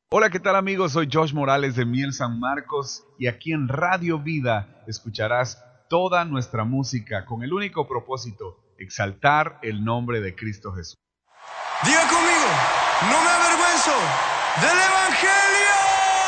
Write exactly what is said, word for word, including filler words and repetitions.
Hola, ¿qué tal amigos? Soy Josh Morales de Miel San Marcos y aquí en Radio Vida escucharás toda nuestra música con el único propósito, exaltar el nombre de Cristo Jesús. Diga conmigo, no me avergüenzo del Evangelio.